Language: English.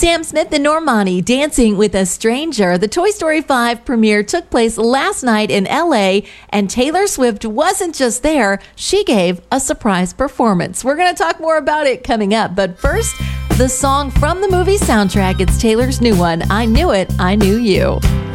Sam Smith and Normani dancing with a stranger. The Toy Story 5 premiere took place last night in LA, and Taylor Swift wasn't just there. She gave a surprise performance. We're going to talk more about it coming up. But first, the song from the movie soundtrack. It's Taylor's new one, I Knew It, I Knew You.